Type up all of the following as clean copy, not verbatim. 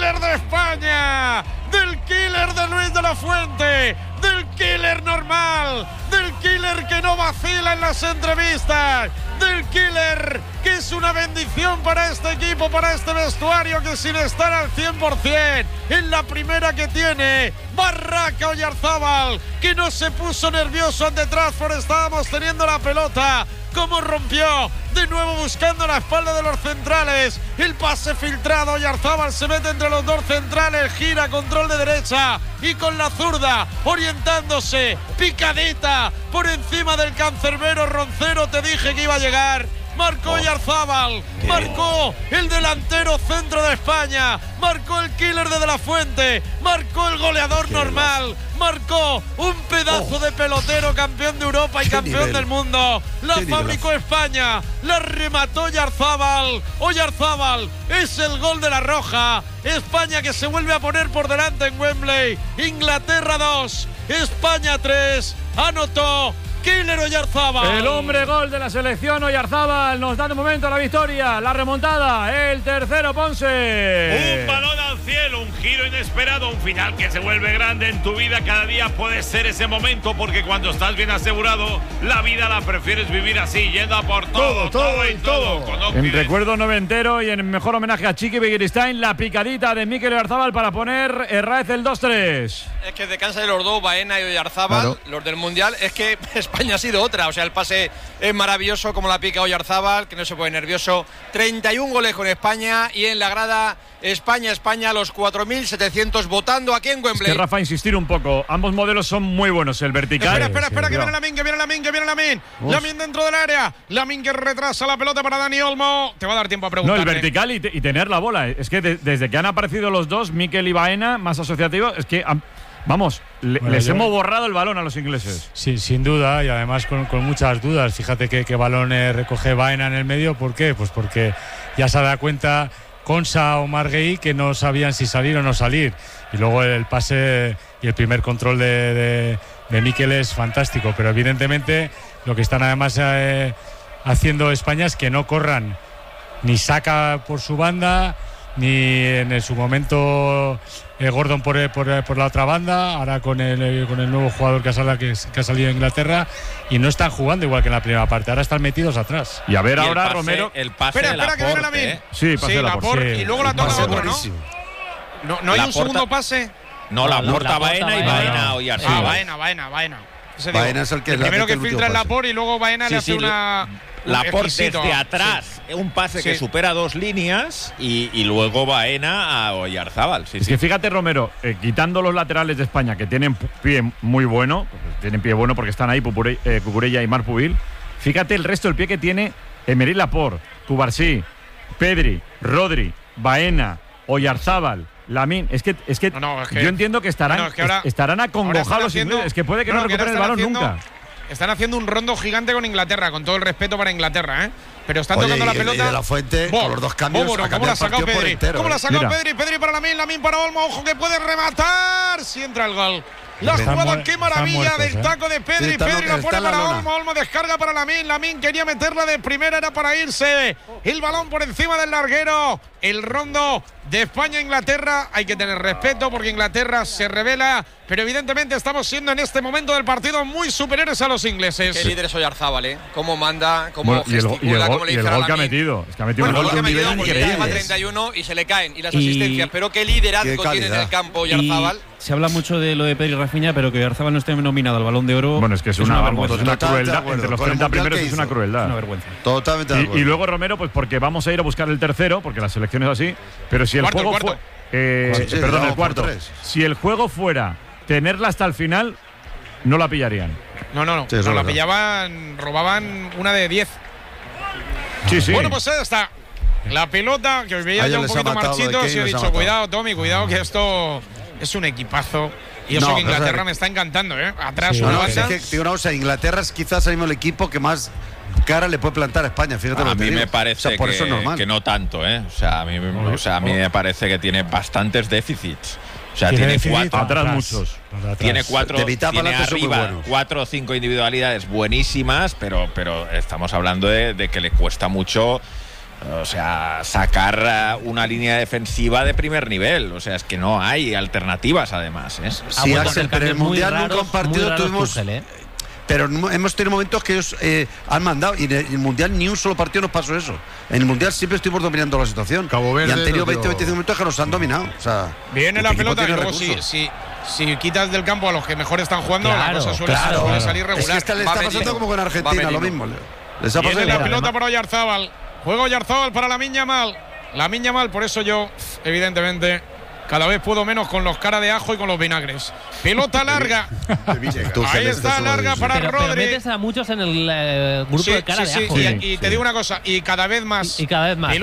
killer de España, del killer de Luis de la Fuente, del killer normal, del killer que no vacila en las entrevistas, del killer que es una bendición para este equipo, para este vestuario, que sin estar al 100%, en la primera que tiene, Barraca Oyarzábal, que no se puso nervioso ante Trafford, estábamos teniendo la pelota, cómo rompió, de nuevo buscando la espalda de los centrales, el pase filtrado, Oyarzábal se mete entre los dos centrales, gira, control de derecha y con la zurda, orientándose, picadita, por encima del cancerbero Roncero, te dije que iba a llegar. Marcó Oyarzábal, marcó el delantero centro de España, marcó el killer de la Fuente, marcó el goleador normal, marcó un pedazo de pelotero, campeón de Europa y campeón del mundo. La fabricó España, la remató Oyarzábal. Oyarzábal es el gol de la Roja. España que se vuelve a poner por delante en Wembley. Inglaterra 2, España 3. Anotó Killer Oyarzábal. El hombre gol de la selección Oyarzábal nos da de momento la victoria, la remontada, el tercero Ponce. Un balón al cielo, un giro inesperado, un final que se vuelve grande en tu vida. Cada día puede ser ese momento, porque cuando estás bien asegurado, la vida la prefieres vivir así, yendo a por todo y todo. En recuerdo noventero y en mejor homenaje a Chiqui Begiristain, la picadita de Mikel Oyarzábal para poner Herráez el 2-3. Es que de cansa de los dos, Baena y Oyarzábal, claro, los del Mundial, es que España ha sido otra. O sea, el pase es maravilloso, como la pica Oyarzábal, que no se pone nervioso. 31 goles con España y en la grada España, los 4.700 votando aquí en Wembley. Es que, Rafa, insistir un poco, ambos modelos son muy buenos. El vertical. Espera, que viene Lamine. Lamine dentro del área. Lamine que retrasa la pelota para Dani Olmo. Te va a dar tiempo a preguntar. No, el vertical y tener la bola. Es que desde que han aparecido los dos, Mikel y Baena, más asociativos, es que vamos, les hemos borrado el balón a los ingleses. Sí, sin duda, y además con muchas dudas. Fíjate qué balón recoge Baena en el medio. ¿Por qué? Pues porque ya se da cuenta Konsa o Marguerite que no sabían si salir o no salir. Y luego el pase y el primer control de Mikel es fantástico. Pero evidentemente lo que están además haciendo España es que no corran ni Saka por su banda, ni en su momento Gordon por la otra banda, ahora con el nuevo jugador que ha salido de Inglaterra, y no están jugando igual que en la primera parte, ahora están metidos atrás. Y a ver ahora Romero. El pase espera que viene Lamine. Sí, pase de Laporte. Y luego la toca otro, ¿no? ¿No hay un segundo pase? No, Laporta, Baena y Baena Oyarzábal. Baena. Baena es el primero que filtra el Laporte y luego Baena le hace una... Laporte desde atrás, un pase que supera 2 líneas y luego Baena a Oyarzábal. Es que fíjate, Romero, quitando los laterales de España, que tienen pie muy bueno, porque están ahí Cucurella y Marc Pubil, fíjate el resto del pie que tiene Aymeric Laporte, Cubarsí, Pedri, Rodri, Baena, Oyarzábal, Lamine. Es que yo entiendo que estarán acongojados los ingleses. Es que puede que no recuperen el balón nunca. Están haciendo un rondo gigante con Inglaterra, con todo el respeto para Inglaterra, Pero están tocando la pelota. Y de la Fuente, con los dos cambios, ¿cómo la ha sacado Pedri? ¿Cómo la ha sacado Pedri? Pedri para Lamine para Olmo. Ojo que puede rematar. Si entra el gol. La jugada, qué maravilla del taco de Pedri. Sí, Pedri la pone para Olmo. Olmo descarga para Lamine. Lamine quería meterla de primera, era para irse. El balón por encima del larguero. El rondo de España-Inglaterra. Hay que tener respeto porque Inglaterra se revela, pero evidentemente estamos siendo en este momento del partido muy superiores a los ingleses. Qué líder es Oyarzábal, cómo manda, cómo gesticula, cómo le dice y el a gol que ha Lamine. metido. Es que ha metido un gol nivel increíble. 31 y se le caen. Y las asistencias. Pero qué liderazgo tiene en el campo Oyarzábal. Se habla mucho de lo de Pedri y Rafinha, pero que Oyarzábal no esté nominado al Balón de Oro. Bueno, es que es una crueldad. Entre los 30 primeros es una crueldad. Una vergüenza. Totalmente de acuerdo. Y luego, Romero, pues porque vamos a ir a buscar el tercero, porque la selección es así. Pero si el juego fue. El cuarto. Si el juego fuera tenerla hasta el final, no la pillarían. No, la pillaban, robaban una de 10. Sí. Bueno, pues ahí está. La pelota, que os veía ya un poquito marchito, y he dicho, cuidado, Tommy, cuidado, que esto es un equipazo. Y eso que Inglaterra me está encantando, Atrás una banda. Es que, digo una cosa, Inglaterra es quizás el mismo equipo que más cara le puede plantar a España. Fíjate, a mí me parece por eso es normal. Que no tanto, O sea, a mí me parece que tiene bastantes déficits. O sea, tiene 4 atrás muchos. Tiene 4, tiene arriba 4 o 5 individualidades buenísimas, pero estamos hablando de que le cuesta mucho O sea, sacar una línea defensiva de primer nivel. O sea, es que no hay alternativas, además. Sí, Axel, pero en el Mundial nunca un partido tuvimos... Pero hemos tenido momentos que ellos han mandado, y en el Mundial ni un solo partido nos pasó eso. En el Mundial siempre estuvimos dominando la situación. Cabo Verde, y han tenido 20-25 minutos que nos han dominado. O sea, viene la pelota y luego si quitas del campo a los que mejor están jugando, la cosa suele salir regular. Es que le está pasando como con Argentina, lo mismo. Viene la pelota para Oyarzábal. Juega Oyarzábal para Lamine Yamal. Lamine Yamal, por eso yo, evidentemente, cada vez puedo menos con los cara de ajo y con los vinagres. Pelota larga. Ahí está, larga para Rodri. Pero metes a muchos en el grupo de cara de ajo. Y te digo una cosa, y cada vez más. Y cada vez más.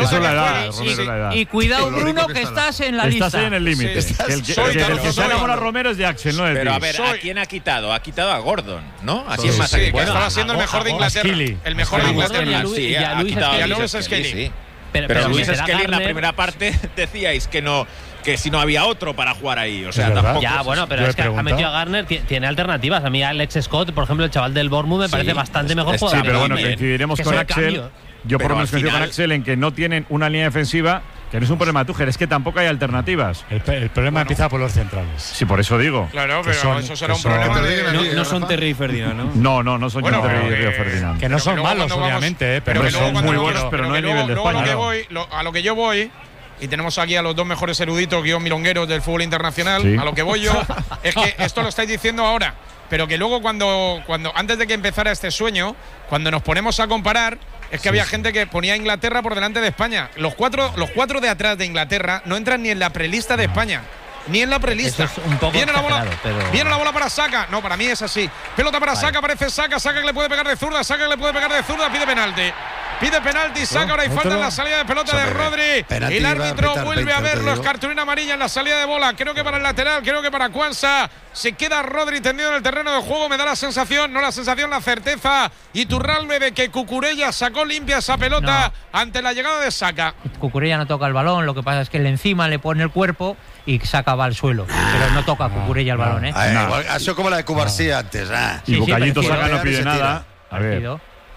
Y cuidado, Bruno, que estás en la lista. Estás ahí en el límite. El que se enamora Romero es de Axel, no es Pero a ver, ¿a quién ha quitado? Ha quitado a Gordon, ¿no? ¿A quién más ha quitado? Que estaba siendo el mejor de Inglaterra. El mejor de Inglaterra. Sí, ha quitado a Luis Skelly. Pero Luis Skelly en la primera parte decíais que si no había otro para jugar ahí, o sea, tampoco. Ya, bueno, pero es que ha metido a Garner, tiene alternativas. A mí Alex Scott, por ejemplo, el chaval del Bournemouth, me parece bastante mejor jugador. Sí, pero bueno, coincidiremos con Axel. Yo por lo menos coincido con Axel en que no tienen una línea defensiva, que no es un problema de Tuchel, es que tampoco hay alternativas. El problema empieza por los centrales. Sí, por eso digo. Claro, pero eso será un problema. No son Terry y Ferdinand, ¿no? No son Terry y Ferdinand. Que no son malos, obviamente, pero son muy buenos, pero no a nivel de España. A lo que yo voy, y tenemos aquí a los dos mejores eruditos milongueros del fútbol internacional, a lo que voy yo, es que esto lo estáis diciendo ahora, pero que luego cuando antes de que empezara este sueño, cuando nos ponemos a comparar, es que había gente que ponía a Inglaterra por delante de España. Los cuatro de atrás de Inglaterra no entran ni en la prelista de España. Ni en la prelista. Es un poco viene la bola para Saka. No, para mí es así. Pelota para Saka, aparece Saka que le puede pegar de zurda, pide penalti, Saka, ahora hay falta en la salida de pelota de Rodri. El árbitro vuelve a verlos, cartulina amarilla en la salida de bola, creo que para el lateral, creo que para Kwanza. Se queda Rodri tendido en el terreno de juego, me da la sensación, la certeza Iturralbe de que Cucurella sacó limpia esa pelota ante la llegada de Saka. Cucurella no toca el balón, lo que pasa es que encima le pone el cuerpo y Saka va al suelo, pero no toca Cucurella el balón, ¿eh? Ha sido como la de Cubarsí antes. Y Bucayito Saka no pide nada. A ver.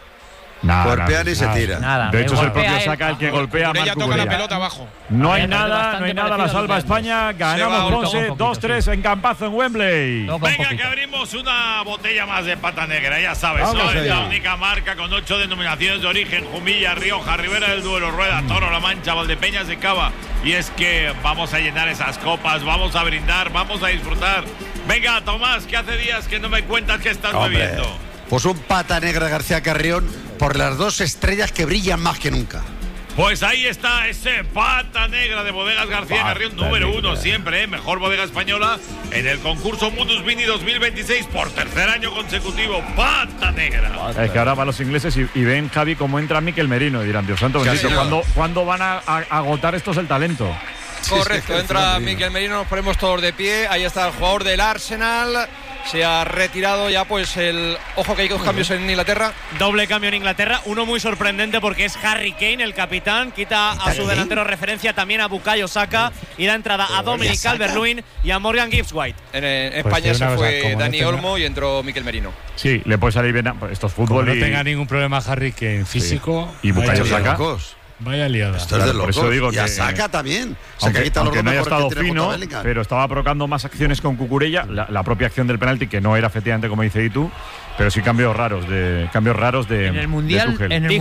Golpea y se tira. De hecho, es el propio Saka el que golpea a Marc toca la pelota abajo. No hay nada, la salva España. Ganamos Ponce 2-3 en Campazo en Wembley. Venga, que abrimos una botella más de pata negra, ya sabes. Es la única marca con 8 denominaciones de origen: Jumilla, Rioja, Ribera del Duero, Rueda, Toro, La Mancha, Valdepeñas y Cava. Y es que vamos a llenar esas copas, vamos a brindar, vamos a disfrutar. Venga, Tomás, que hace días que no me cuentas qué estás bebiendo. Pues un pata negra García Carrión por las 2 estrellas que brillan más que nunca. Pues ahí está ese pata negra de Bodegas García Carrión, número 1 siempre, mejor bodega española en el concurso Mundus Vini 2026 por tercer año consecutivo. Pata negra. Es que ahora van los ingleses y ven, Javi, cómo entra Mikel Merino y dirán, Dios santo bendito, ¿cuándo van a agotar estos el talento? Correcto, entra Mikel Merino, nos ponemos todos de pie. Ahí está el jugador del Arsenal. Se ha retirado ya pues el... Ojo que hay 2 cambios en Inglaterra. Doble cambio en Inglaterra, uno muy sorprendente porque es Harry Kane, el capitán. Quita a su delantero referencia, también a Bukayo Saka, y da entrada a Dominic Calvert-Lewin y a Morgan Gibbs-White. En España se fue Dani Olmo y entró Mikel Merino. Sí, le puede salir bien, esto es fútbol. No tenga ningún problema Harry Kane físico. Y Bukayo Saka. Vaya liada. Esto es de locos. Por eso digo y a Saka también. Aunque no haya estado fino, pero estaba provocando más acciones con Cucurella. La propia acción del penalti, que no era efectivamente como dice Itu, pero sí cambios raros de en el mundial.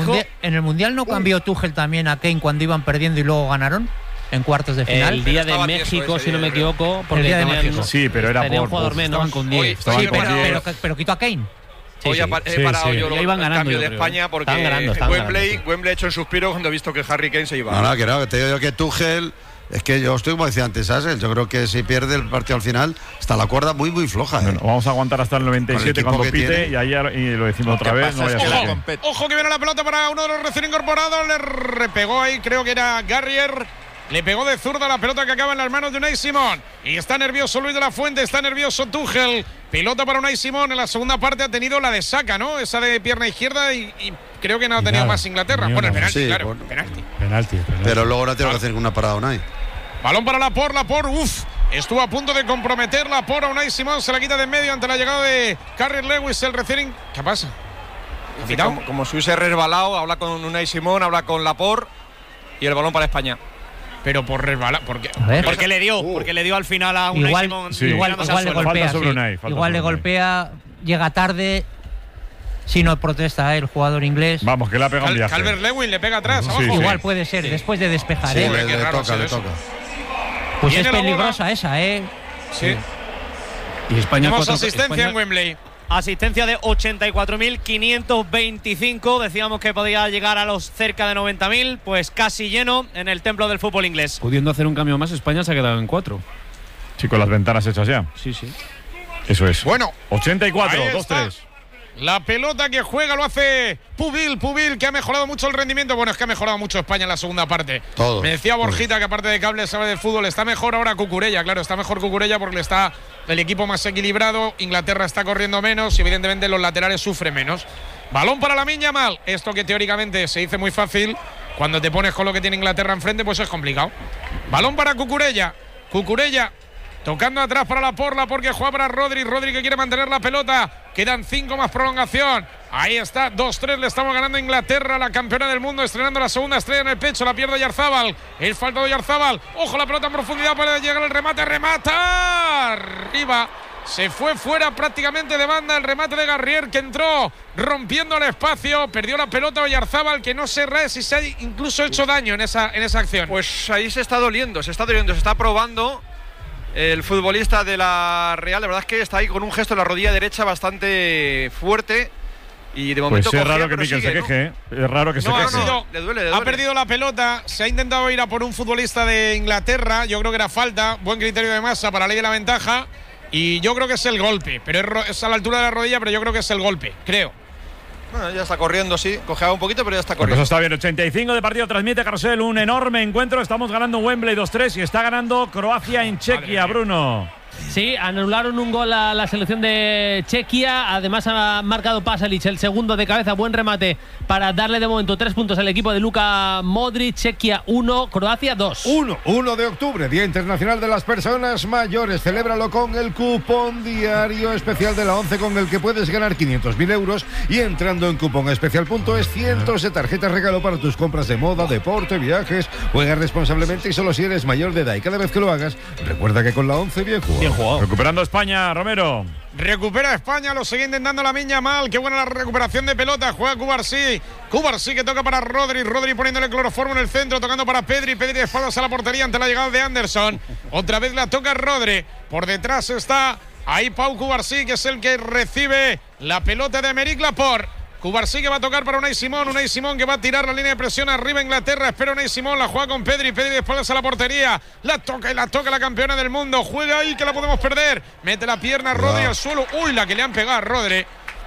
En el mundial no cambió Tuchel también a Kane cuando iban perdiendo y luego ganaron en cuartos de final. El día de México, si no me equivoco, porque el día de México. Sí, pero era por un jugador menos con 10. Pero quitó a Kane. Hoy he parado yo el cambio de España porque Wembley ha hecho un suspiro cuando he visto que Harry Kane se iba. No, que te digo yo que Tuchel, es que yo estoy como decía antes, Axel, yo creo que si pierde el partido al final está la cuerda muy floja. Bueno, vamos a aguantar hasta el 97 cuando pite y ahí lo decimos otra vez. No ojo que viene la pelota para uno de los recién incorporados, le repegó ahí, creo que era Garrier. Le pegó de zurda la pelota que acaba en las manos de Unai Simón. Y está nervioso Luis de la Fuente, está nervioso Tuchel. Pelota para Unai Simón. En la segunda parte ha tenido la de Saka, ¿no? Esa de pierna izquierda y creo que no ha tenido más Inglaterra. Bueno, el penalti, claro. Penalti. Pero luego no tiene que hacer una parada Unai. Balón para Laporte, estuvo a punto de comprometer Laporte a Unai Simón. Se la quita de en medio ante la llegada de Carrier Lewis, el ¿Qué pasa? Como si hubiese resbalado, habla con Unai Simón, habla con Laporte. y el balón para España. Pero por resbalar, porque le dio al final a Unai Simón. Sí. Igual le golpea, igual le golpea, llega tarde. Si no protesta el jugador inglés. Vamos, que le ha pegado un viaje. Calvert-Lewin le pega atrás, abajo. Igual puede ser, después de despejar. Sí, le toca. Pues es peligrosa esa, Sí. Y España tenemos asistencia en Wembley. Asistencia de 84.525. Decíamos que podía llegar a los cerca de 90.000. Pues casi lleno en el templo del fútbol inglés. Pudiendo hacer un cambio más, España se ha quedado en 4. Sí, con las ventanas hechas ya. Sí. Eso es. Bueno, 84, 2-3. La pelota que juega lo hace Pubil, que ha mejorado mucho el rendimiento. Bueno, es que ha mejorado mucho España en la segunda parte. Todo. Me decía Borjita que aparte de cable sabe de fútbol. Está mejor ahora Cucurella, claro, está mejor Cucurella porque está el equipo más equilibrado. Inglaterra está corriendo menos y evidentemente los laterales sufren menos. Balón para Lamine Yamal. Esto que teóricamente se dice muy fácil, cuando te pones con lo que tiene Inglaterra enfrente, pues es complicado. Balón para Cucurella. Tocando atrás para Laporte que juega para Rodri que quiere mantener la pelota. Quedan 5 más prolongación. Ahí está, 2-3, le estamos ganando a Inglaterra, la campeona del mundo, estrenando la segunda estrella en el pecho. La pierde Oyarzábal, el falta de Oyarzábal. Ojo, la pelota en profundidad para llegar el remate. ¡Remata! Arriba. Se fue fuera prácticamente de banda el remate de Garrier, que entró rompiendo el espacio. Perdió la pelota Oyarzábal, que no sé si se ha incluso hecho daño en esa acción. Pues ahí se está doliendo, se está probando. El futbolista de la Real, la verdad es que está ahí con un gesto en la rodilla derecha bastante fuerte. Y de momento pues es raro que Mikel se queje, ¿eh? Es raro que se queje. Le duele. Ha perdido la pelota, se ha intentado ir a por un futbolista de Inglaterra. Yo creo que era falta, buen criterio de Massa para la ley de la ventaja. Y yo creo que es el golpe, pero es a la altura de la rodilla, pero yo creo que es el golpe, creo. Bueno, ya está corriendo, sí. Cojeaba un poquito, pero ya está corriendo. Pues eso está bien. 85 de partido transmite Carrusel. Un enorme encuentro. Estamos ganando Wembley 2-3 y está ganando Croacia en Chequia, Bruno. Sí, anularon un gol a la selección de Chequia. Además ha marcado Pasalic el segundo de cabeza. Buen remate para darle de momento 3 puntos al equipo de Luka Modric. Chequia 1, Croacia 2. 1 de octubre, Día Internacional de las Personas Mayores. Celébralo con el cupón diario especial de la 11 con el que puedes ganar 500.000 euros y entrando en cuponespecial.es cientos de tarjetas regalo para tus compras de moda, deporte, viajes. Juega responsablemente y solo si eres mayor de edad. Y cada vez que lo hagas, recuerda que con la 11 bien jugado. Recuperando España, Romero. Recupera España, lo sigue intentando Lamine Yamal. Qué buena la recuperación de pelota. Juega Cubarsí que toca para Rodri poniéndole cloroformo en el centro, tocando para Pedri de espaldas a la portería ante la llegada de Anderson. Otra vez la toca Rodri. Por detrás está ahí Pau Cubarsí, que es el que recibe la pelota de Aymeric Laporte. Cubarsí que va a tocar para Unai Simón que va a tirar la línea de presión arriba Inglaterra. Espera Unai Simón, la juega con Pedri de espaldas a la portería. La toca la campeona del mundo. Juega ahí que la podemos perder. Mete la pierna Rodri al suelo. Uy, la que le han pegado a Rodri.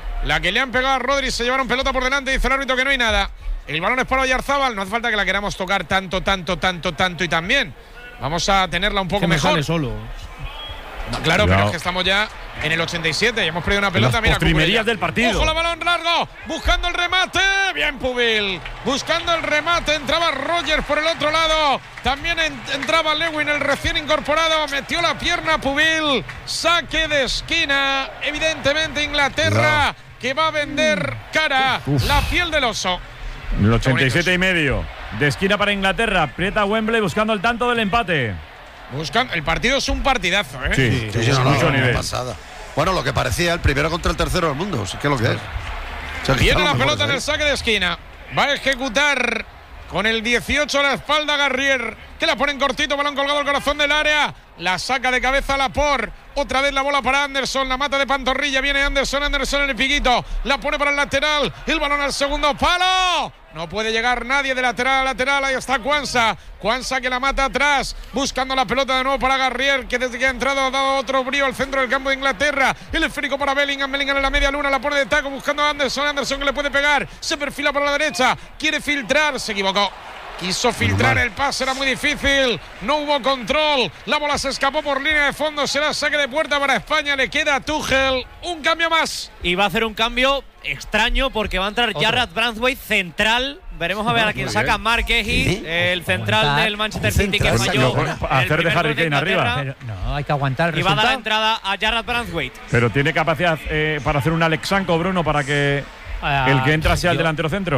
Se llevaron pelota por delante. Dice el árbitro que no hay nada. El balón es para Oyarzábal. No hace falta que la queramos tocar tanto y también. Vamos a tenerla un poco mejor. Sale solo. Claro, pero es que estamos ya en el 87 y hemos perdido una pelota. Las primerías del partido. Ojo, la balón largo, buscando el remate. Bien Pubil, buscando el remate. Entraba Rogers por el otro lado. También entraba Lewin, el recién incorporado. Metió la pierna Pubil. Saque de esquina. Evidentemente Inglaterra que va a vender cara. La piel del oso. El 87 y medio. De esquina para Inglaterra. Aprieta Wembley buscando el tanto del empate. El partido es un partidazo, ¿eh? Sí, mucho nivel. Pasada. Bueno, lo que parecía el primero contra el tercero del mundo, sí que es lo que es. O sea, viene la pelota en el saque de esquina. Va a ejecutar con el 18 a la espalda Garrier, que la pone en cortito, balón colgado al corazón del área. La saca de cabeza Laporte. Otra vez la bola para Anderson, la mata de pantorrilla. Viene Anderson en el piquito. La pone para el lateral. El balón al segundo palo. No puede llegar nadie de lateral a lateral. Ahí está Quansah que la mata atrás. Buscando la pelota de nuevo para Garrier, que desde que ha entrado ha dado otro brío al centro del campo de Inglaterra. El esférico para Bellingham en la media luna. La pone de taco buscando a Anderson que le puede pegar. Se perfila para la derecha. Quiere filtrar. Se equivocó. Quiso filtrar el pase, era muy difícil. No hubo control. La bola se escapó por línea de fondo. Será saque de puerta para España. Le queda a Tuchel. Un cambio más. Y va a hacer un cambio extraño porque va a entrar Jarrad Branthwaite central. Veremos a ver a quién saca. Mark Guehi, el central del Manchester City, que falló. Hacer de Harry Kane arriba. Pero no, hay que aguantar el resultado. Y va a dar la entrada a Jarrad Branthwaite. Pero tiene capacidad para hacer un Alexanko, Bruno, para que el que entra sea el delantero centro.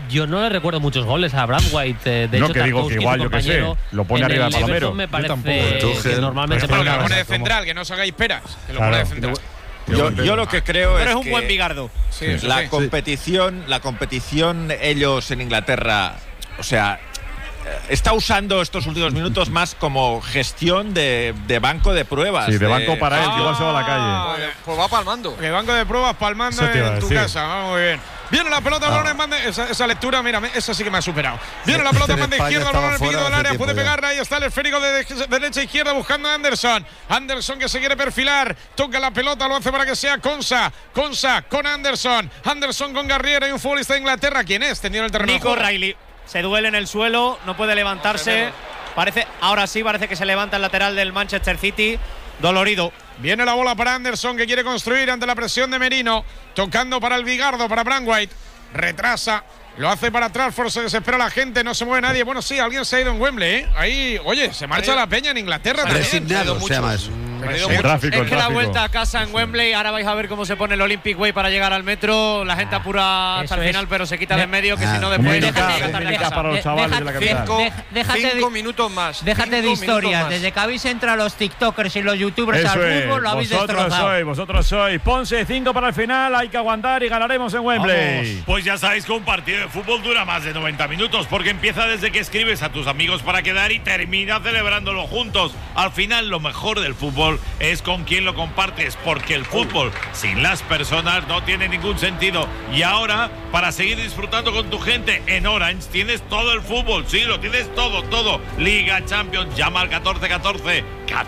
Yo no le recuerdo muchos goles a Braithwaite. De no, hecho, que digo que igual, yo qué sé, lo pone arriba de Palomero. Me parece que normalmente lo pone de central, que no os hagáis peras. Que lo pone de central. Yo lo que creo pero es un que buen Bigardo. La competición ellos en Inglaterra, o sea, está usando estos últimos minutos más como gestión de banco de pruebas. Sí, de banco para él, que igual se va a la calle. Pues va palmando. Que banco de pruebas palmando en tu casa. Muy bien. Viene la pelota, balón en banda. Esa lectura, mira, esa sí que me ha superado. Viene la pelota en banda izquierda, balón en el pico del área, puede pegarla. Ahí está el esférico de derecha a izquierda buscando a Anderson. Anderson que se quiere perfilar. Toca la pelota, lo hace para que sea Konsa. Konsa con Anderson. Anderson con Garriera y un futbolista de Inglaterra. ¿Quién es? Tendido en el terreno. Nico Riley. Se duele en el suelo, no puede levantarse. Ahora sí, parece que se levanta el lateral del Manchester City. Dolorido. Viene la bola para Anderson, que quiere construir ante la presión de Merino. Tocando para el Bigardo, para Braithwaite. Retrasa. Lo hace para Trafford, se desespera la gente, no se mueve nadie. Bueno, sí, alguien se ha ido en Wembley, ¿eh? Ahí, oye, se marcha la peña en Inglaterra también. Resignado se llama eso. Es que la vuelta a casa en Wembley, ahora vais a ver cómo se pone el Olympic Way para llegar al metro. La gente apura hasta el final, pero se quita de en medio, que si no después para los chavales de la capital. 5 minutos más. Déjate de historias. Desde que habéis entrado los tiktokers y los youtubers al fútbol, lo habéis destrozado. Vosotros sois. Ponce, 5 para el final, hay que aguantar y ganaremos en Wembley. Vamos. Pues ya sabéis que un partido de fútbol dura más de 90 minutos, porque empieza desde que escribes a tus amigos para quedar y termina celebrándolo juntos. Al final, lo mejor del fútbol es con quien lo compartes, porque el fútbol sin las personas no tiene ningún sentido. Y ahora, para seguir disfrutando con tu gente, en Orange tienes todo el fútbol. Sí, lo tienes todo. Liga, Champions, llama al 1414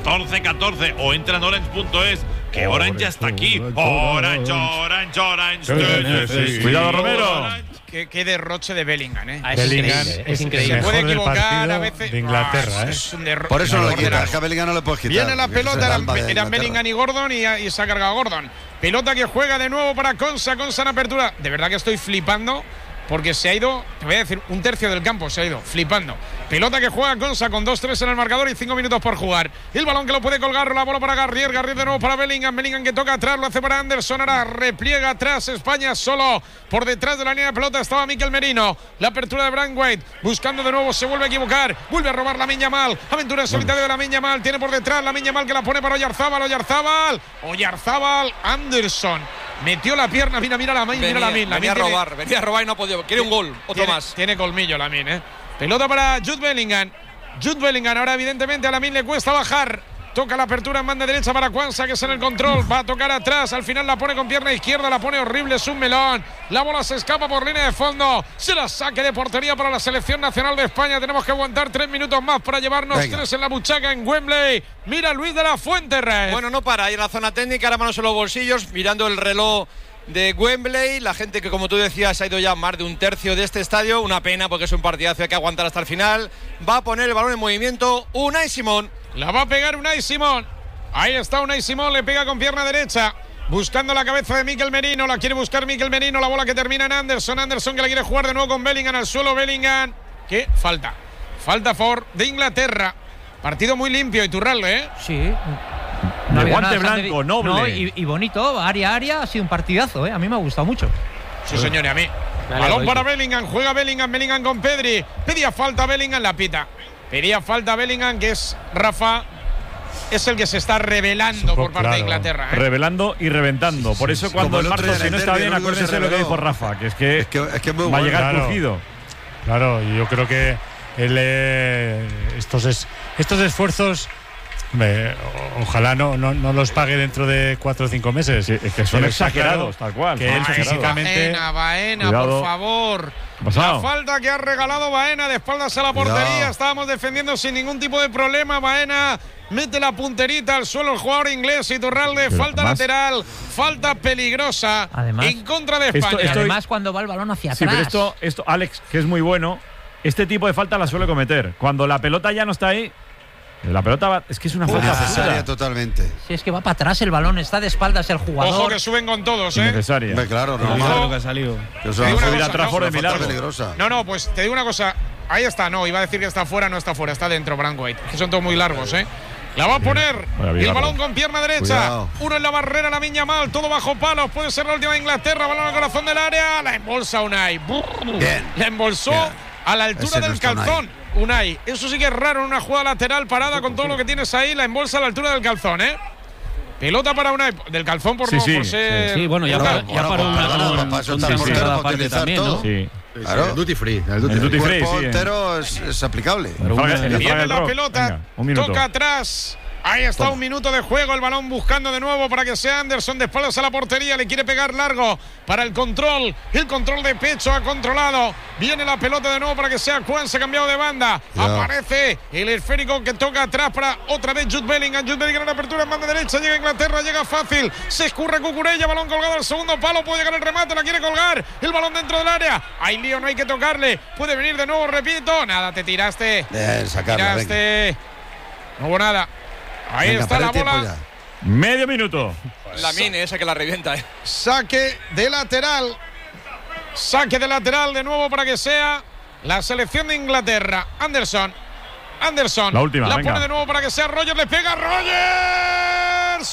o entra en orange.es, que Orange ya está aquí. Orange. Cuidado, Romero. Qué derroche de Bellingham, ¿eh? Bellingham es increíble. Se puede equivocar a veces. De Inglaterra, es un derroche. Por eso no lo quita. A Bellingham no le puedes quitar. Viene la pelota, eran Bellingham y Gordon y se ha cargado Gordon. Pelota que juega de nuevo para Konsa en apertura. De verdad que estoy flipando, porque se ha ido, te voy a decir, un tercio del campo se ha ido, flipando. Pelota que juega Konsa con 2-3 en el marcador y 5 minutos por jugar. El balón que lo puede colgar, la bola para Garrier de nuevo para Bellingham que toca atrás, lo hace para Anderson, ahora repliega atrás España solo. Por detrás de la línea de pelota estaba Mikel Merino. La apertura de Braithwaite, buscando de nuevo, se vuelve a equivocar, vuelve a robar Lamine Yamal. Aventura en solitario de Lamine Yamal, tiene por detrás Lamine Yamal que la pone para Oyarzábal, Anderson. Metió la pierna, mira Lamine. Venía a robar y no ha podido. Quiere un gol, otro más. Tiene colmillo Lamine, ¿eh? Pelota para Jude Bellingham. Ahora evidentemente a Lamine le cuesta bajar. Toca la apertura en banda derecha para Kwanza, que es en el control. Va a tocar atrás. Al final la pone con pierna izquierda. La pone horrible. Es un melón. La bola se escapa por línea de fondo. Se la saque de portería para la selección nacional de España. Tenemos que aguantar 3 minutos más para llevarnos 3 en la buchaca en Wembley. Mira Luis de la Fuente, Reyes. Bueno, no para. Ahí en la zona técnica, ahora manos en los bolsillos, mirando el reloj de Wembley. La gente que, como tú decías, ha ido ya más de un tercio de este estadio. Una pena, porque es un partidazo, hay que aguantar hasta el final. Va a poner el balón en movimiento Unai Simón. La va a pegar Unai Simón. Ahí está Unai Simón, le pega con pierna derecha, buscando la cabeza de Mikel Merino. La quiere buscar Mikel Merino, la bola que termina en Anderson que la quiere jugar de nuevo con Bellingham al suelo. Bellingham, que falta a favor de Inglaterra. Partido muy limpio, Iturralde, ¿eh? Sí. No de guante blanco, noble. No, y bonito, área, ha sido un partidazo, ¿eh? A mí me ha gustado mucho. Sí, señor, y a mí. Balón para Bellingham, juega Bellingham con Pedri. Pedía falta Bellingham, la pita. Pedía falta Bellingham, que es Rafa. Es el que se está revelando por parte de Inglaterra, ¿eh? Revelando y reventando. Por eso cuando el Marco, si no está bien, acuérdense lo que dijo Rafa, que es que va a llegar crujido. Claro, y yo creo que estos esfuerzos, ojalá no los pague dentro de 4 o 5 meses. Sí, es que son exagerados, tal cual. Que él físicamente. Baena, por favor. La falta que ha regalado Baena de espaldas a la portería. Estábamos defendiendo sin ningún tipo de problema. Baena mete la punterita al suelo el jugador inglés. Iturralde, falta lateral, falta peligrosa, además, en contra de España. Además, cuando va el balón hacia atrás. Sí, pero esto, Alex, que es muy bueno, este tipo de falta la suele cometer. Cuando la pelota ya no está ahí, la pelota va, es que es una falta necesaria totalmente. Si es que va para atrás el balón, está de espaldas el jugador. Ojo que suben con todos, ¿eh? Necesaria. Claro, no. Que ha salido. No, pues te digo una cosa. Ahí está, no, iba a decir que está fuera, no está fuera, está dentro Braithwaite. Que son todos muy largos, ¿eh? La va a poner el balón con pierna derecha. Cuidado. Uno en la barrera, Lamine Yamal, todo bajo palos. Puede ser la última de Inglaterra. Balón al corazón del área. La embolsa Unai. Bien. La embolsó a la altura Ese del no está calzón. Unai. Eso sí que es raro en una jugada lateral parada con todo lo que tienes ahí. La embolsa a la altura del calzón, ¿eh? Pelota para Unai. Del calzón por no por ser. Sí, bueno, ya paró una parte también, ¿no? Sí. Claro. El duty free. El duty free, cuerpo sí, entero es aplicable. Viene la pelota. Venga, toca atrás. Ahí está, un minuto de juego, el balón buscando de nuevo para que sea Anderson de espaldas a la portería, le quiere pegar largo para el control de pecho ha controlado, viene la pelota de nuevo para que sea Juan, se ha cambiado de banda, aparece el esférico que toca atrás para otra vez Jude Bellingham en la apertura en banda derecha, llega Inglaterra, llega fácil, se escurre Cucurella, balón colgado al segundo palo, puede llegar el remate, la quiere colgar, el balón dentro del área, hay lío, no hay que tocarle, puede venir de nuevo, repito, nada, te tiraste, no hubo nada. Ahí está la bola. Medio minuto. Lamine, esa que la revienta. Saque de lateral. Saque de lateral de nuevo para que sea la selección de Inglaterra. Anderson. La última. La venga. pone de nuevo para que sea Rogers. Le pega Rogers.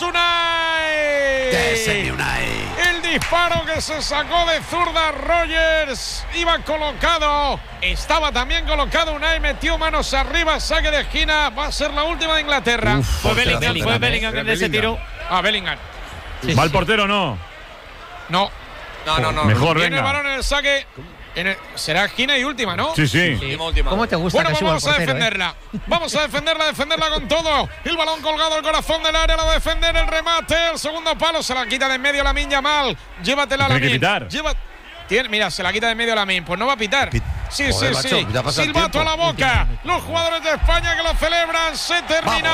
Unai. El disparo que se sacó de zurda Rogers. Iba colocado. Estaba también colocado Unai. Metió manos arriba. Saque de esquina. Va a ser la última de Inglaterra. Fue Bellingham en ese tiro. Bellingham. ¿Va el portero o no? No. Mejor, Viene venga. el balón en el saque. Será esquina y última, ¿no? Sí. Última. ¿Cómo te gusta Bueno, que suba el vamos a portero, defenderla. Vamos a defenderla con todo. El balón colgado al corazón del área, la va a defender el remate. El segundo palo se la quita de en medio Lamine Yamal. Llévatela, Lamine. Mira, se la quita de en medio Lamine. Pues no va a pitar. Sí. Silbato a la boca. Los jugadores de España que lo celebran. Se terminó.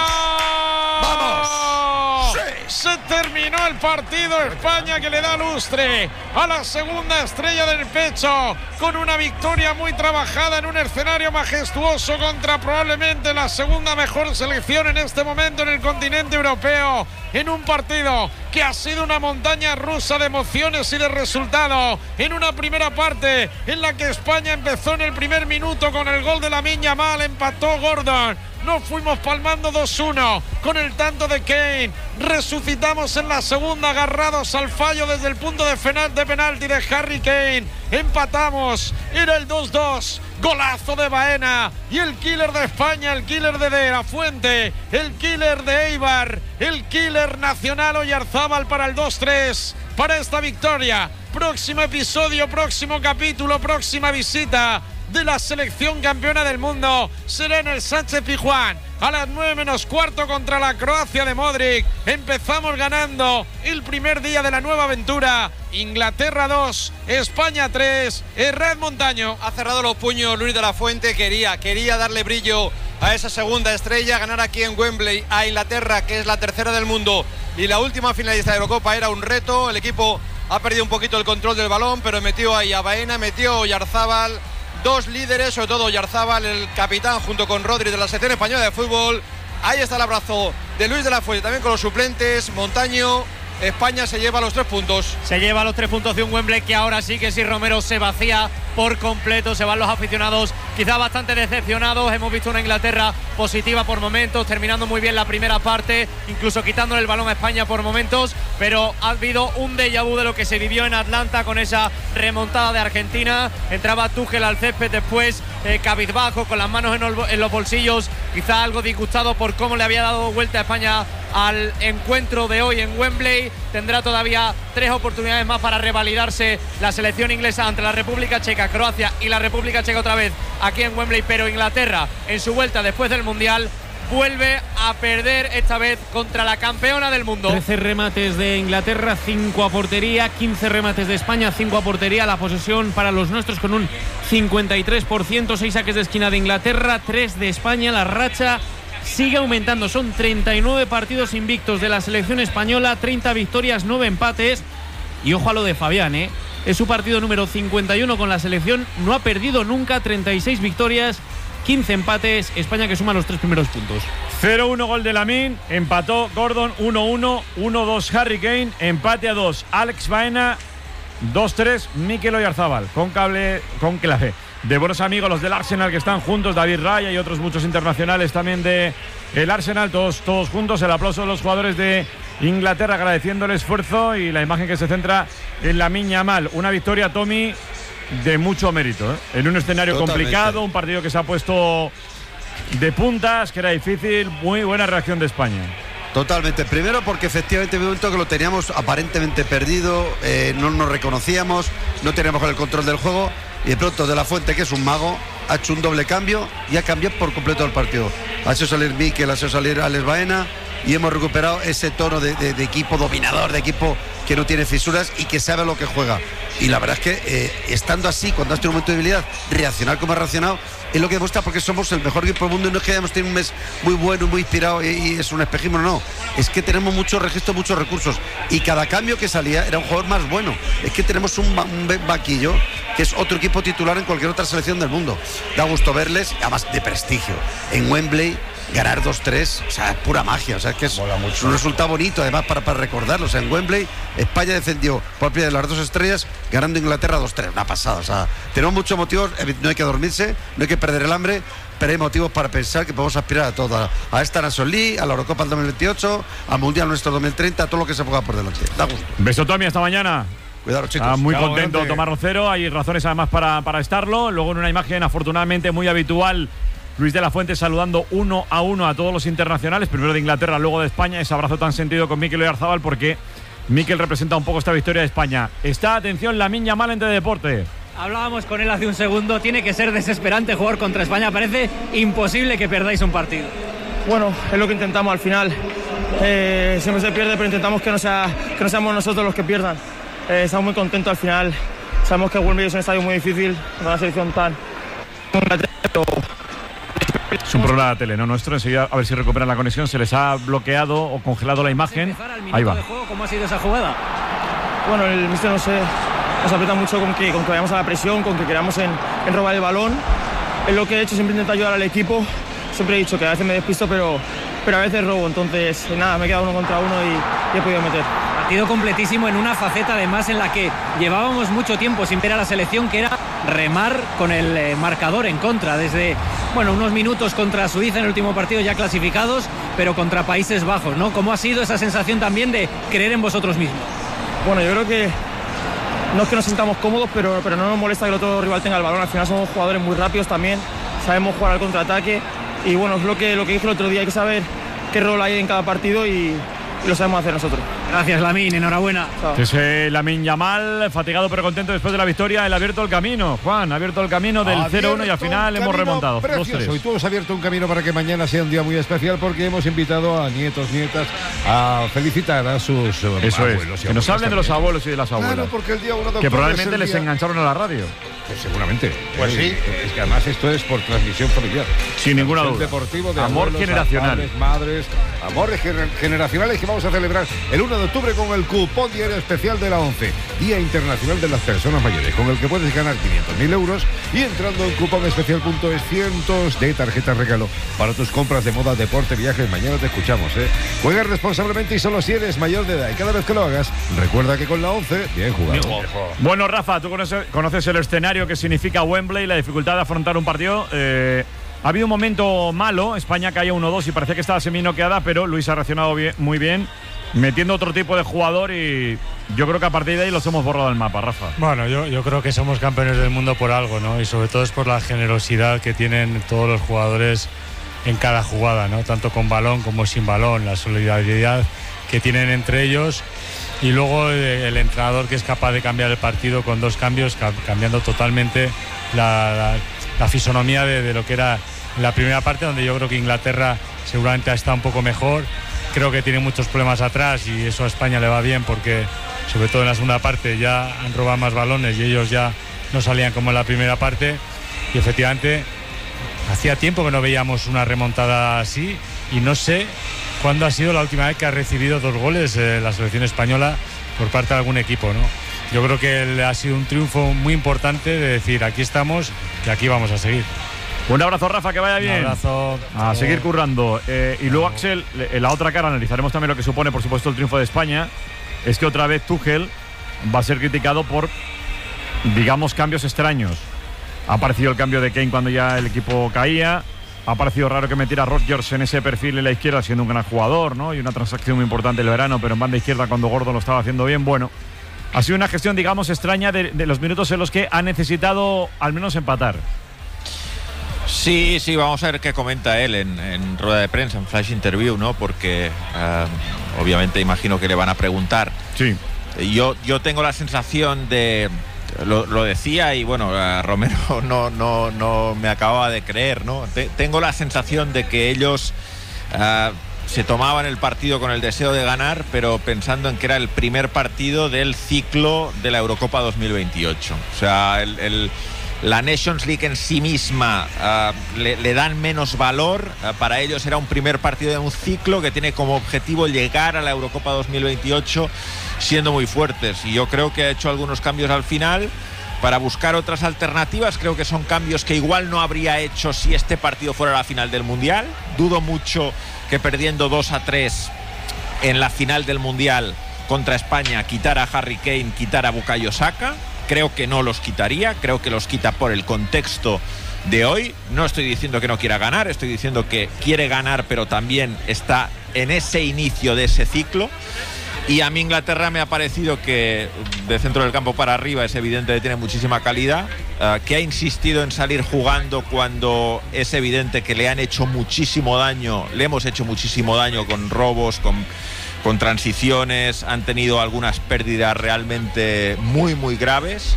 ¡Vamos! Se terminó el partido. España que le da lustre a la segunda estrella del pecho con una victoria muy trabajada en un escenario majestuoso contra probablemente la segunda mejor selección en este momento en el continente europeo, en un partido que ha sido una montaña rusa de emociones y de resultados, en una primera parte en la que España empezó en el primer minuto con el gol de Lamine Yamal, empató Gordon. Nos fuimos palmando 2-1 con el tanto de Kane. Resucitamos en la segunda, agarrados al fallo desde el punto de penalti de Harry Kane. Empatamos, era el 2-2. Golazo de Baena y el killer de España, el killer de la Fuente, el killer de Eibar, el killer nacional Oyarzábal para el 2-3, para esta victoria. Próximo episodio, próximo capítulo, próxima visita de la selección campeona del mundo será en el Sánchez Pizjuán a las 9:15 contra la Croacia de Modric. Empezamos ganando el primer día de la nueva aventura. Inglaterra 2, España 3. Red Montaño ha cerrado los puños Luis de la Fuente. Quería darle brillo a esa segunda estrella, ganar aquí en Wembley a Inglaterra, que es la tercera del mundo y la última finalista de Eurocopa, era un reto. El equipo ha perdido un poquito el control del balón, pero metió ahí a Baena, metió a Oyarzábal. Dos líderes, sobre todo Oyarzábal, el capitán, junto con Rodri de la selección española de fútbol. Ahí está el abrazo de Luis de la Fuente, también con los suplentes. Montaño, España se lleva los 3 puntos. Se lleva los 3 puntos de un Wembley que ahora sí que si Romero se vacía por completo, se van los aficionados quizá bastante decepcionados. Hemos visto una Inglaterra positiva por momentos, terminando muy bien la primera parte, incluso quitándole el balón a España por momentos, pero ha habido un déjà vu de lo que se vivió en Atlanta con esa remontada de Argentina. Entraba Tuchel al césped después, cabizbajo, con las manos en los bolsillos, quizá algo disgustado por cómo le había dado vuelta a España al encuentro de hoy en Wembley. Tendrá todavía 3 oportunidades más para revalidarse la selección inglesa ante la República Checa, Croacia y la República Checa otra vez aquí en Wembley, pero Inglaterra en su vuelta después del Mundial vuelve a perder, esta vez contra la campeona del mundo. 13 remates de Inglaterra, 5 a portería, 15 remates de España, 5 a portería. La posesión para los nuestros con un 53%, 6 saques de esquina de Inglaterra, 3 de España. La racha sigue aumentando, son 39 partidos invictos de la selección española, 30 victorias, 9 empates. Y ojo a lo de Fabián, es su partido número 51 con la selección, no ha perdido nunca, 36 victorias, 15 empates. España que suma los 3 primeros puntos. 0-1 gol de Lamine, empató Gordon, 1-1, 1-2 Harry Kane, empate a 2 Alex Baena, 2-3 Mikel Oyarzábal, con clave de buenos amigos los del Arsenal que están juntos, David Raya y otros muchos internacionales también de el Arsenal, todos juntos. El aplauso de los jugadores de Inglaterra agradeciendo el esfuerzo y la imagen que se centra en Lamine Yamal. Una victoria, Tommy, de mucho mérito, en un escenario complicado, un partido que se ha puesto de puntas, que era difícil. Muy buena reacción de España. Totalmente. Primero porque efectivamente en un momento que lo teníamos aparentemente perdido, no nos reconocíamos, no teníamos el control del juego, y de pronto De La Fuente, que es un mago, ha hecho un doble cambio y ha cambiado por completo el partido. Ha hecho salir Mikel, ha hecho salir Alex Baena, y hemos recuperado ese tono de equipo dominador, de equipo que no tiene fisuras y que sabe lo que juega. Y la verdad es que estando así, cuando has tenido un momento de debilidad, reaccionar como ha reaccionado, es lo que demuestra porque somos el mejor equipo del mundo. Y no es que hayamos tenido un mes muy bueno, muy inspirado y es un espejismo, no. Es que tenemos muchos registros, muchos recursos. Y cada cambio que salía era un jugador más bueno. Es que tenemos un vaquillo que es otro equipo titular en cualquier otra selección del mundo. Da gusto verles, además de prestigio. En Wembley, ganar 2-3, o sea, es pura magia. O sea, es que es un resultado bonito, además, para recordarlo. O sea, en Wembley, España descendió por primera de las 2 estrellas, ganando Inglaterra 2-3. Una pasada. O sea, tenemos muchos motivos. No hay que dormirse, no hay que perder el hambre, pero hay motivos para pensar que podemos aspirar a todo. A esta Nations League, a la Eurocopa del 2028, al Mundial nuestro 2030, a todo lo que se ponga por delante. Da gusto. Beso, Tommy, hasta mañana. Cuidado, chicos. Muy contento Tomás Rocero. Hay razones además para estarlo. Luego en una imagen afortunadamente muy habitual, Luis de la Fuente saludando 1 a 1 a todos los internacionales, primero de Inglaterra, luego de España. Ese abrazo tan sentido con Mikel Oyarzabal, porque Mikel representa un poco esta victoria de España. Está, atención, Lamine Yamal en Teledeporte. Hablábamos con él hace un segundo. Tiene que ser desesperante jugar contra España. Parece imposible que perdáis un partido. Bueno, es lo que intentamos al final. Siempre se pierde, pero intentamos que no seamos nosotros los que pierdan. Estamos muy contentos al final. Sabemos que Wembley es un estadio muy difícil, una selección tan... Es un problema de la tele, ¿no? Nuestro, enseguida a ver si recuperan la conexión. Se les ha bloqueado o congelado la imagen. Ahí va. ¿Cómo ha sido esa jugada? Bueno, el míster nos aprieta mucho con que vayamos a la presión, con que queramos en robar el balón. Es lo que he hecho, siempre intento ayudar al equipo. Siempre he dicho que a veces me despisto, pero a veces robo. Entonces, nada, me he quedado 1 contra 1 y he podido meter. Partido completísimo en una faceta además en la que llevábamos mucho tiempo sin ver a la selección, que era remar con el marcador en contra, desde unos minutos contra Suiza en el último partido ya clasificados, pero contra Países Bajos, ¿no? ¿Cómo ha sido esa sensación también de creer en vosotros mismos? Bueno, yo creo que no es que nos sintamos cómodos, pero no nos molesta que el otro rival tenga el balón. Al final somos jugadores muy rápidos también, sabemos jugar al contraataque y bueno, es lo que dije el otro día, hay que saber qué rol hay en cada partido y lo sabemos hacer nosotros. Gracias, Lamine, enhorabuena. Ese Lamine Yamal, fatigado pero contento después de la victoria. Él ha abierto el camino, Juan, ha abierto el camino del 0-1 y al final hemos remontado. Precioso. Y tú has abierto un camino para que mañana sea un día muy especial, porque hemos invitado a nietos, nietas a felicitar a sus abuelos. Que nos hablen de los abuelos y de las abuelas. Claro, porque el día 1 de octubre que probablemente les engancharon a la radio. Pues seguramente. Pues sí. Es que además esto es por transmisión familiar. Sin ninguna duda. Deportivo de amor abuelos, generacional. Padres, madres, amores generacionales que vamos a celebrar el 1 de octubre con el cupón diario especial de la 11, Día Internacional de las Personas Mayores, con el que puedes ganar 500.000 euros y entrando en cuponespecial.es cientos de tarjetas regalo para tus compras de moda, deporte, viajes. Mañana te escuchamos, ¿eh? Juega responsablemente y solo si eres mayor de edad. Y cada vez que lo hagas, recuerda que con la 11, bien jugado. Bueno, Rafa, tú conoces el escenario que significa Wembley, la dificultad de afrontar un partido. Ha habido un momento malo, España caía 1-2 y parecía que estaba semi-noqueada, pero Luis ha reaccionado muy bien, metiendo otro tipo de jugador y yo creo que a partir de ahí los hemos borrado del mapa, Rafa. Bueno, yo creo que somos campeones del mundo por algo, ¿no? Y sobre todo es por la generosidad que tienen todos los jugadores en cada jugada, ¿no? Tanto con balón como sin balón, la solidaridad que tienen entre ellos. Y luego el entrenador que es capaz de cambiar el partido con 2 cambios, cambiando totalmente la fisonomía de lo que era la primera parte, donde yo creo que Inglaterra seguramente ha estado un poco mejor. Creo que tiene muchos problemas atrás y eso a España le va bien porque, sobre todo en la segunda parte, ya han robado más balones y ellos ya no salían como en la primera parte. Y efectivamente, hacía tiempo que no veíamos una remontada así y no sé ¿cuándo ha sido la última vez que ha recibido 2 goles la selección española por parte de algún equipo, ¿no? Yo creo que ha sido un triunfo muy importante de decir, aquí estamos y aquí vamos a seguir. Un abrazo, Rafa, que vaya bien. Un abrazo. A seguir currando. Y luego, Axel, en la otra cara analizaremos también lo que supone, por supuesto, el triunfo de España. Es que otra vez Tuchel va a ser criticado por, digamos, cambios extraños. Ha aparecido el cambio de Kane cuando ya el equipo caía. ha parecido raro que metiera a Rodgers en ese perfil en la izquierda, siendo un gran jugador, ¿no? Y una transacción muy importante el verano, pero en banda izquierda cuando Gordon lo estaba haciendo bien. Bueno, ha sido una gestión, digamos, extraña de los minutos en los que ha necesitado al menos empatar. Sí, vamos a ver qué comenta él en rueda de prensa, en flash interview, ¿no? Porque obviamente imagino que le van a preguntar. Sí. Yo tengo la sensación de... Lo decía y bueno, Romero no me acababa de creer, ¿no? Tengo la sensación de que ellos se tomaban el partido con el deseo de ganar, pero pensando en que era el primer partido del ciclo de la Eurocopa 2028. O sea, la Nations League en sí misma le dan menos valor. Para ellos era un primer partido de un ciclo que tiene como objetivo llegar a la Eurocopa 2028 siendo muy fuertes. Y yo creo que ha hecho algunos cambios al final para buscar otras alternativas. Creo que son cambios que igual no habría hecho si este partido fuera la final del Mundial. Dudo mucho que perdiendo 2-3 en la final del Mundial contra España quitara a Harry Kane, quitara a Bukayo Saka. Creo que no los quitaría, creo que los quita por el contexto de hoy. No estoy diciendo que no quiera ganar, estoy diciendo que quiere ganar, pero también está en ese inicio de ese ciclo. Y a mí Inglaterra me ha parecido que de centro del campo para arriba es evidente que tiene muchísima calidad, que ha insistido en salir jugando cuando es evidente que le han hecho muchísimo daño, le hemos hecho muchísimo daño con robos, con transiciones, han tenido algunas pérdidas realmente muy graves.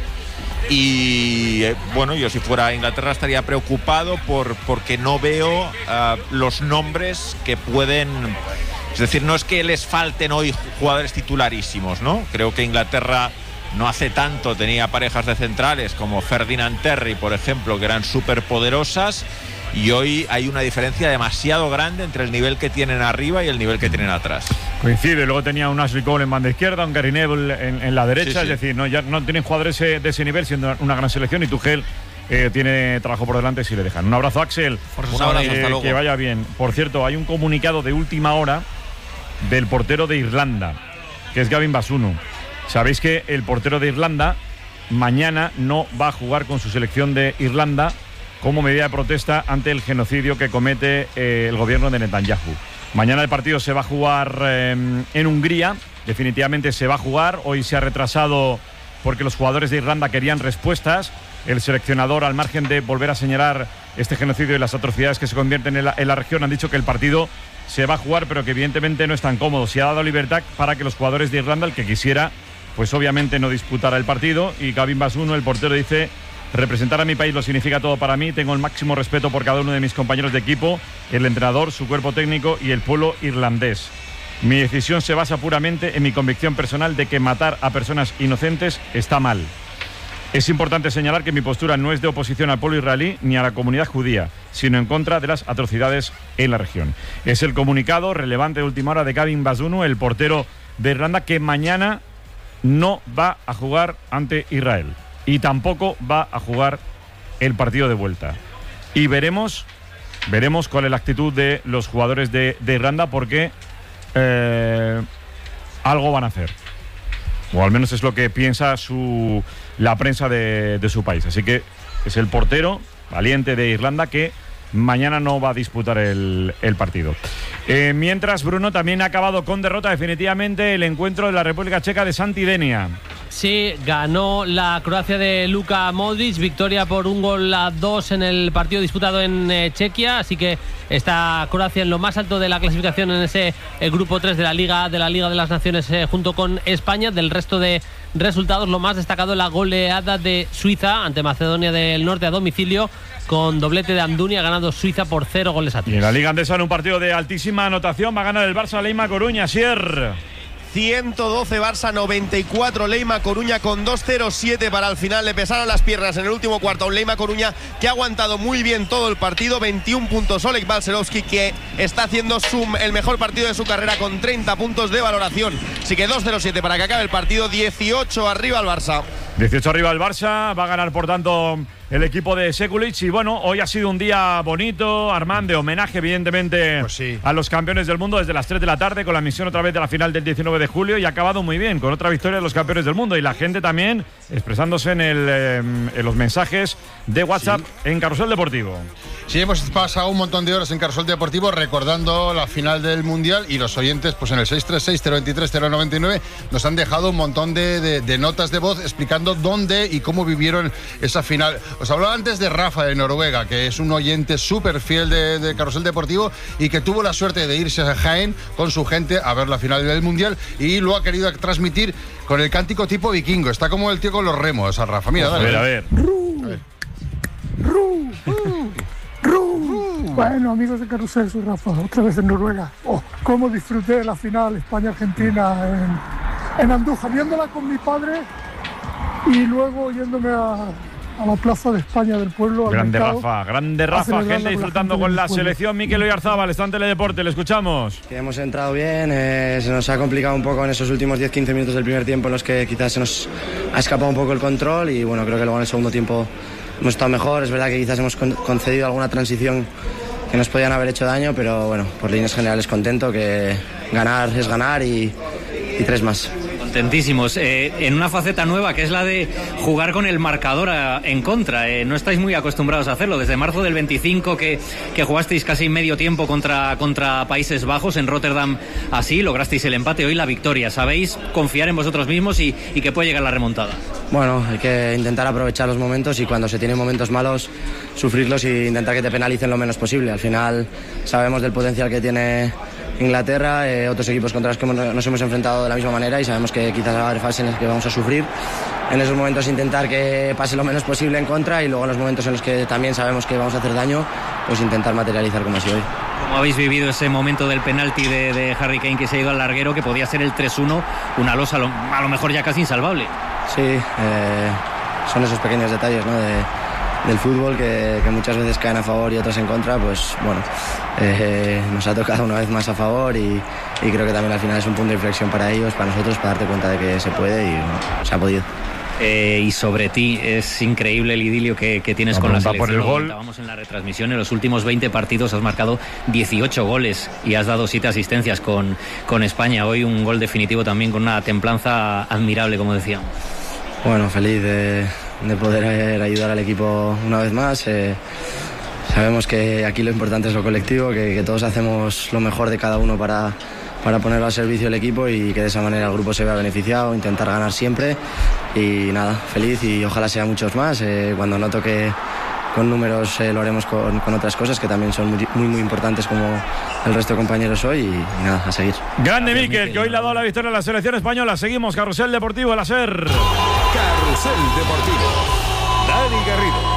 Y bueno, yo si fuera Inglaterra estaría preocupado porque no veo los nombres que pueden... Es decir, no es que les falten hoy jugadores titularísimos, ¿no? Creo que Inglaterra no hace tanto tenía parejas de centrales como Ferdinand Terry, por ejemplo, que eran súper poderosas, y hoy hay una diferencia demasiado grande entre el nivel que tienen arriba y el nivel que tienen atrás. Coincide, luego tenía un Ashley Cole en banda izquierda, un Gary Neville en la derecha, sí. Es decir, ya no tienen jugadores de ese nivel, siendo una gran selección, y Tuchel tiene trabajo por delante si le dejan. Un abrazo, Axel. Un abrazo, hasta luego. Que vaya bien. Por cierto, hay un comunicado de última hora del portero de Irlanda, que es Gavin Bazunu. Sabéis que el portero de Irlanda mañana no va a jugar con su selección de Irlanda como medida de protesta ante el genocidio que comete el gobierno de Netanyahu. Mañana el partido se va a jugar en Hungría, definitivamente se va a jugar. Hoy se ha retrasado porque los jugadores de Irlanda querían respuestas. El seleccionador, al margen de volver a señalar este genocidio y las atrocidades que se convierten en la región, han dicho que el partido se va a jugar, pero que evidentemente no es tan cómodo. Se ha dado libertad para que los jugadores de Irlanda, el que quisiera, pues obviamente no disputara el partido. Y Gavin Bazunu, el portero, dice: representar a mi país lo significa todo para mí. Tengo el máximo respeto por cada uno de mis compañeros de equipo, el entrenador, su cuerpo técnico y el pueblo irlandés. Mi decisión se basa puramente en mi convicción personal de que matar a personas inocentes está mal. Es importante señalar que mi postura no es de oposición al pueblo israelí ni a la comunidad judía, sino en contra de las atrocidades en la región. Es el comunicado relevante de última hora de Gavin Bazunu, el portero de Irlanda, que mañana no va a jugar ante Israel y tampoco va a jugar el partido de vuelta. Y veremos cuál es la actitud de los jugadores de Irlanda, porque algo van a hacer. O al menos es lo que piensa la prensa de su país. Así que es el portero valiente de Irlanda que mañana no va a disputar el partido. Mientras, Bruno, también ha acabado con derrota definitivamente el encuentro de la República Checa de Santidenia. Sí, ganó la Croacia de Luka Modric, victoria por 1-2 en el partido disputado en Chequia, así que está Croacia en lo más alto de la clasificación en ese grupo 3 de la Liga de las Naciones junto con España. Del resto de resultados, lo más destacado la goleada de Suiza ante Macedonia del Norte a domicilio, con doblete de Amdouni, ha ganado Suiza por 0-3. Y en la Liga Andesa, en un partido de altísima anotación, va a ganar el Barça Leima Coruña. Sier 112 Barça, 94 Leima Coruña con 2-0-7 para el final. Le pesaron las piernas en el último cuarto a un Leima Coruña que ha aguantado muy bien todo el partido. 21 puntos Oleg Balcerovski, que está haciendo el mejor partido de su carrera con 30 puntos de valoración. Así que 2-0-7 para que acabe el partido. 18 arriba el Barça. 18 arriba el Barça, va a ganar por tanto el equipo de Sekulic. Y bueno, hoy ha sido un día bonito, Armand, de homenaje evidentemente pues sí, a los campeones del mundo desde las 3 de la tarde, con la emisión otra vez de la final del 19 de julio, y ha acabado muy bien, con otra victoria de los campeones del mundo. Y la gente también expresándose en los mensajes de WhatsApp en Carrusel Deportivo. Sí, hemos pasado un montón de horas en Carrusel Deportivo recordando la final del Mundial y los oyentes, pues en el 636-023-099 nos han dejado un montón de notas de voz explicando dónde y cómo vivieron esa final. Os hablaba antes de Rafa de Noruega, que es un oyente súper fiel de Carrusel Deportivo y que tuvo la suerte de irse a Jaén con su gente a ver la final del Mundial y lo ha querido transmitir con el cántico tipo vikingo. Está como el tío con los remos, a Rafa. Mira, dale. A ver. Bueno, amigos de Carrusel, soy Rafa, otra vez en Noruega. Cómo disfruté de la final España-Argentina en Andújar, viéndola con mi padre y luego yéndome a la plaza de España del pueblo. Grande Rafa, gente disfrutando con la selección. Mikel Oyarzábal, está en Teledeporte, le escuchamos. Que hemos entrado bien, se nos ha complicado un poco en esos últimos 10-15 minutos del primer tiempo en los que quizás se nos ha escapado un poco el control y bueno, creo que luego en el segundo tiempo hemos estado mejor. Es verdad que quizás hemos concedido alguna transición que nos podían haber hecho daño, pero bueno, por líneas generales contento, que ganar es ganar y 3 más. Contentísimos. En una faceta nueva que es la de jugar con el marcador en contra. No estáis muy acostumbrados a hacerlo. Desde marzo del 25 que jugasteis casi medio tiempo contra Países Bajos en Rotterdam, así lograsteis el empate, hoy la victoria. ¿Sabéis confiar en vosotros mismos y que puede llegar la remontada? Bueno, hay que intentar aprovechar los momentos y cuando se tienen momentos malos sufrirlos e intentar que te penalicen lo menos posible. Al final sabemos del potencial que tiene Inglaterra, otros equipos contra los que nos hemos enfrentado de la misma manera y sabemos que quizás va a haber fases en las que vamos a sufrir. En esos momentos intentar que pase lo menos posible en contra y luego en los momentos en los que también sabemos que vamos a hacer daño, pues intentar materializar como así hoy. ¿Cómo habéis vivido ese momento del penalti de Harry Kane que se ha ido al larguero, que podía ser el 3-1, una losa a lo mejor ya casi insalvable? Sí, son esos pequeños detalles, ¿no? del fútbol que muchas veces caen a favor y otras en contra, pues bueno, nos ha tocado una vez más a favor y creo que también al final es un punto de inflexión para ellos, para nosotros, para darte cuenta de que se puede y bueno, se ha podido. Y sobre ti, es increíble el idilio que tienes con la selección. Por el gol. Estábamos en la retransmisión, en los últimos 20 partidos has marcado 18 goles y has dado 7 asistencias con España. Hoy un gol definitivo también con una templanza admirable, como decíamos. Bueno, feliz de poder ayudar al equipo una vez más. Sabemos que aquí lo importante es lo colectivo, que todos hacemos lo mejor de cada uno para ponerlo al servicio del equipo y que de esa manera el grupo se vea beneficiado, intentar ganar siempre y nada, feliz y ojalá sea muchos más. Cuando noto que con números lo haremos con otras cosas que también son muy importantes como el resto de compañeros hoy y nada, a seguir. Grande Mikel, que hoy le ha dado la victoria a la selección española. Seguimos, Carrusel Deportivo, el SER. Carrusel Deportivo. Dani Garrido.